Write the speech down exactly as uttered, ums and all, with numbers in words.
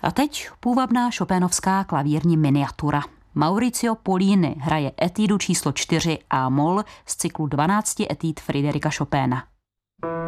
A teď půvabná chopénovská klavírní miniatura. Maurizio Pollini hraje etudu číslo čtyři A-moll z cyklu dvanácti etud Fryderika Chopina.